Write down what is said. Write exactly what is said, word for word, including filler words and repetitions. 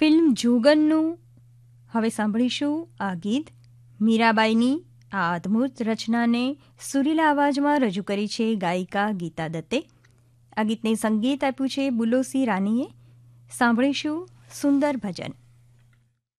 Film જોગનનું હવે સાંભળીશું આ ગીત. મીરાબાઈની આ અદ્ભુત રચનાને સુરીલા અવાજમાં રજૂ કરી છે ગાયિકા ગીતા દત્તે. આ ગીતને સંગીત આપ્યું છે બુલોસી રાનીએ. સાંભળીશું સુંદર ભજન.